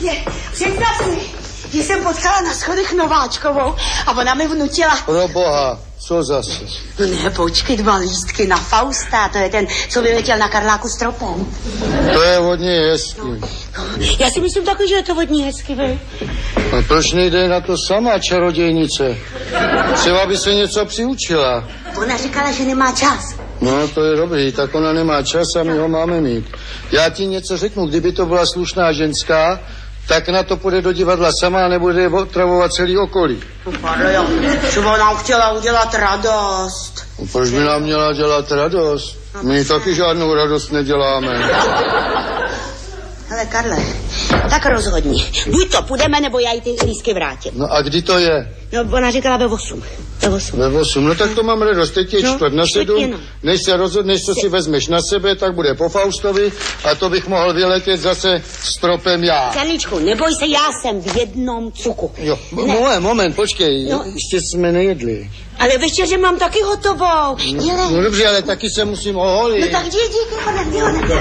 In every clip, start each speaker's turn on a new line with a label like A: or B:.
A: Představ si, že jsem potkala na schodech Nováčkovou a ona mi vnutila...
B: Pro boha, co zase?
A: Ne, počkej, 2 lístky na Fausta, to je ten, co vyletěl na Karláku stropem.
B: To je hodně hezký.
A: Já si myslím taky, že je to hodně hezký, vy.
B: A proč nejde na to sama, čarodějnice? Třeba by se něco přiučila.
A: Ona říkala, že nemá čas.
B: No, to je dobrý, tak ona nemá čas a my ho máme mít. Já ti něco řeknu, kdyby to byla slušná ženská, tak na to půjde do divadla sama a nebude otravovat celý okolí.
A: Že ona chtěla udělat radost.
B: Proč by nám měla dělat radost? My taky žádnou radost neděláme.
A: Hele, Karle, tak rozhodni. Buď to půjdeme, nebo já jí ty lístky vrátím.
B: No a kdy to je?
A: No, ona říkala ve 8.
B: Ve 8, no tak to mám radost. Teď je 6:45. Než se rozhodneš, co si vezmeš na sebe, tak bude po Faustovi a to bych mohl vyletět zase stropem já.
A: Karličku, neboj se, já jsem v jednom cuku.
B: Jo, moment, počkej, no. Ještě jsme nejedli.
A: Ale večeře mám taky hotovou.
B: No dobře, ale taky se musím oholit.
A: No tak díky, honem.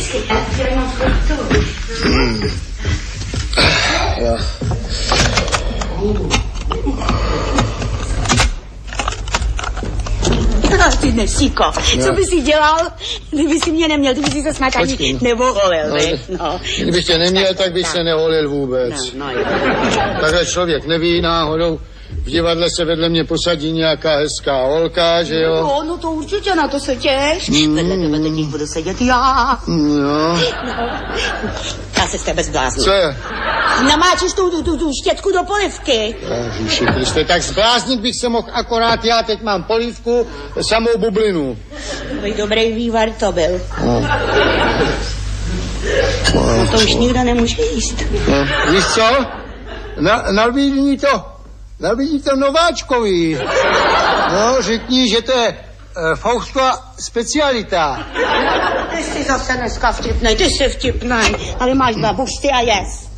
A: Ty nesíko, co by si dělal, kdyby si mě neměl, ty by si se snad ani neoholil, no.
B: Kdyby tě neměl, tak bych se neholil vůbec. No, takhle člověk neví, náhodou v divadle se vedle mě posadí nějaká hezká holka, že jo?
A: No to určitě, na to se těš. Vedle tebe teď budu sedět já.
B: Jo.
A: Já se z tebe zblázním.
B: Co je?
A: Namáčíš tu štětku do polivky.
B: Ježiši Kriste, tak zbláznit bych se mohl akorát já, teď mám polivku, samou bublinu.
A: Dobrý vývar to byl. No to už nikdo nemůže jíst.
B: No, víš co? Nabídni to Nováčkovi. No, řekni, že to je Faustova specialita.
A: Ty jsi zase dneska vtipnej, ty jsi vtipnej, ale máš babušty a jes.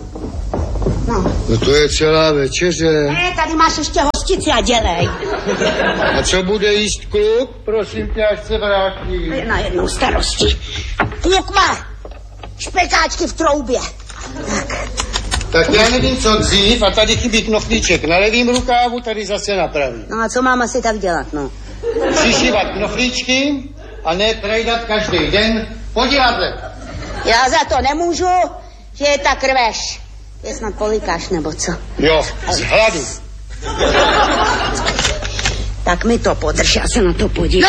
B: No to je celá večeře.
A: Ne, tady máš ještě hostici a dělej.
B: A co bude jíst kluk? Prosím tě, až se vrátí.
A: Na jednou starosti. Kluk má špekáčky v troubě.
B: Tak já nevím, co dřív, a tady chybí knoflíček na levým rukávu, tady zase na pravý.
A: No a co mám asi tak dělat, no?
B: Přišívat knoflíčky a ne trejdat každý den po divadle.
A: Já za to nemůžu, že je tak rveš. Je snad polikáš, nebo co?
B: Jo, z hladu.
A: Tak mi to podrž, já se na to podívám.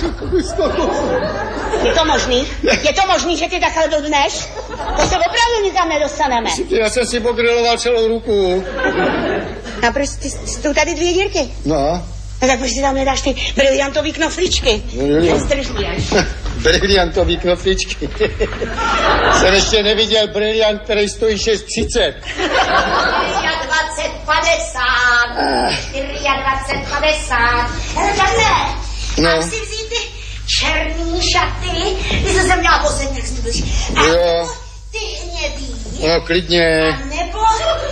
A: Je to možný? Je to možný, že ty takhle dodneš? To se opravdu nikam nedostaneme.
B: Já jsem si pogriloval celou ruku.
A: A proč jsou tady 2 dírky?
B: No.
A: No tak proč si tam nedáš ty briliantový knoflíčky? Nezdržuješ.
B: Briliantový knoflíčky. Jsem ještě neviděl briliant, který stojí 6,30.
A: 24,50. Hele, Karle, mám si vzít ty černý šaty, ty jsi se měla posledně, jak jsi byš. A ty hnědý.
B: No, klidně.
A: A nebo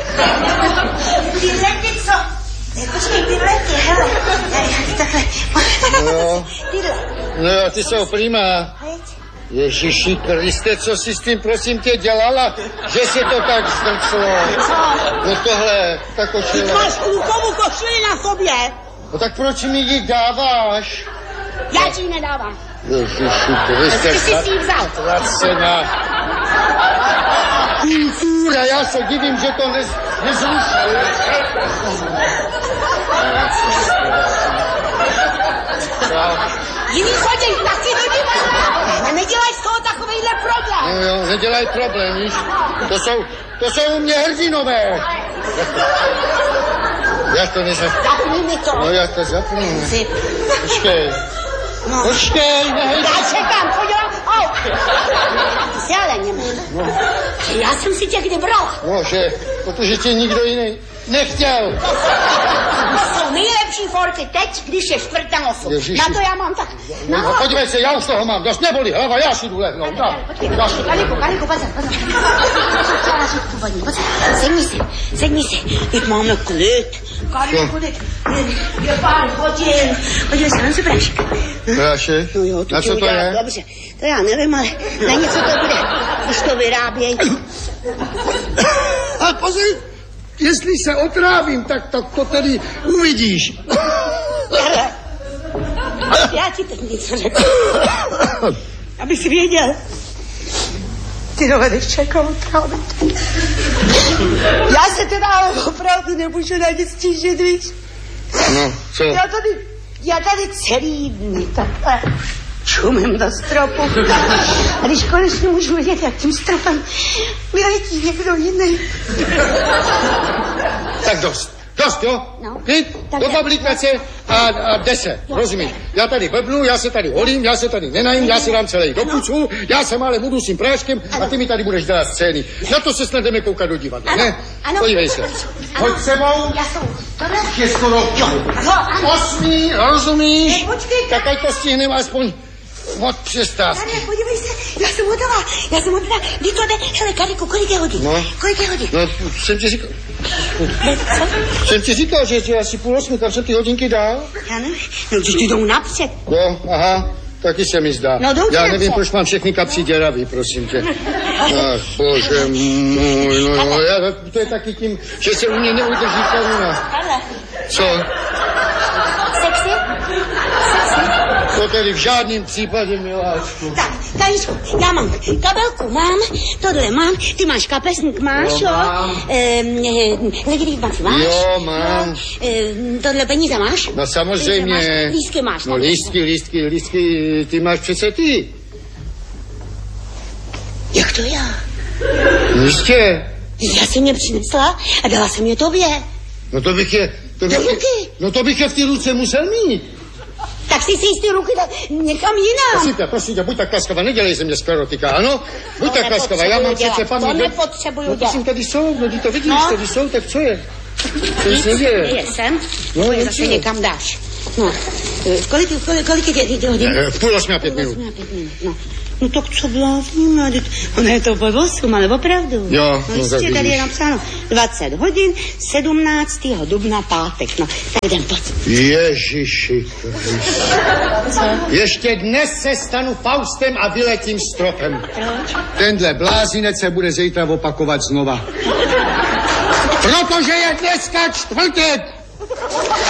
A: tyhle ty, co... Počkej, tyhle ty, hele. Takhle. Tyhle.
B: No, ty jsou prima. Ježiši Kriste, co jsi s tím, prosím tě, dělala, že se to tak zdrclo? No tohle, ta košile.
A: Ty máš klukovou košili na sobě.
B: No tak proč mi ji dáváš?
A: Já ti ji nedávám.
B: Ježiši Kriste.
A: Ty jsi si ji vzal.
B: Ztracena. Fůra, já se divím, že to nezrušil.
A: Jiný chodí taky do divadla. Nedělaj z toho takovejhle problém.
B: Jo, nedělaj problém, víš? To jsou u mě hrdinové. Já to nezapnu.
A: Zapni mi to.
B: No, já to zapnu. Počkej.
A: No.
B: Počkej, nehej.
A: Já čekám, podělám. Ty jsi ale němý. No. Já jsem si tě kdy brala.
B: No, protože tě nikdo jiný nechtěl.
A: To jsou nejlepší forky teď, když je 7:45.
B: Ježiši.
A: Na to já mám tak.
B: No, podívej se, já už toho mám dost, neboli hlava, já si jdu lehnout.
A: Kaliku, pozor. Sedni si. Teď máme klid. Kaliku, je pár hodin. Podívej se, nám se prášek.
B: Prášek?
A: No jo,
B: na co to je?
A: Dobře, to já nevím, ale na něco to bude, když to vyráběj.
B: A pozor, jestli se otrávím, tak to tedy uvidíš.
A: Já ti teď něco řeknu. Abys věděl. Ty dovedeš člověka otrávit. Já se teda ale opravdu nemůžu na nic stížit, víš?
B: No, co?
A: Já tady celý dny takhle čumím do stropu. A když konečně můžu vidět, jak tím stropem vyletí někdo jiný.
B: Tak dost, jo?
A: No.
B: Klid, do publikace a 10, rozumíš? Já tady blbnu, já se tady holím, já se tady nenajím, já se dám celý do pucu, já se ale budu s tím práškem a ty mi tady budeš dělat scény. Na to se snad jdeme koukat do divadla, ne?
A: Ano.
B: Podívej se. Hoď sebou.
A: Já jsem. Tohle?
B: Je skoro 8, rozumíš?
A: Počkej.
B: Tak ať to stihneme aspoň od přestávky.
A: Ne, podívej se, já jsem hotová. Kdy to jde? Hele, Kariku, kolik je hodin?
B: No.
A: Kolik je hodin?
B: No, jsem ti říkal...
A: Co?
B: Jsem ti říkal, že je asi 7:30, kam se ty hodinky dál?
A: Já nevím, no když ty jdou napřed.
B: Jo, aha, taky se mi zdá.
A: No, dobře.
B: Já nevím, proč mám všechny kapsy děravý, prosím tě. Ach, bože můj, no, to je taky tím, že se u mě neudrží koruna.
A: Karle.
B: Co?
A: Sexy?
B: To tedy v žádném případě, miláčku.
A: Tak, Karičku, já mám kabelku, mám, tohle mám, ty máš kapesník, máš, jo? Legitimizaci máš?
B: Jo, mám.
A: Tohle peníze máš?
B: No samozřejmě.
A: Lístky máš.
B: No lístky, ty máš přece ty.
A: Jak to já?
B: Jistě.
A: Já jsem je přinesla a dala jsem je tobě.
B: No to bych je... To bych je v té ruce musel mít.
A: Tak si ty ruky někam jinam.
B: Prosím tě, buď tak laskavá, nedělej ze mě sklerotika, ano? Buď tak laskavá, já mám přece paměť.
A: To nepotřebuju dělat.
B: No, tady jsou, no ty to vidíš,
A: No.
B: tady jsou, tak co je? To
A: Nic,
B: neděje.
A: jsem,
B: No,
A: to je zase
B: nic.
A: někam dáš. No, kolik je ty hodin?
B: 7:30 a 5 minut.
A: No tak co blázíme, ono je to po 8, ale opravdu.
B: Jo,
A: no
B: tak
A: jistě, tady je
B: vidíš.
A: napsáno 20 hodin, 17. dubna pátek, no, tak jdem, pojď.
B: Ježiši Kriste. Ještě dnes se stanu Faustem a vyletím stropem.
A: Proč?
B: Tenhle blázinec se bude zítra opakovat znova. Protože je dneska čtvrtek.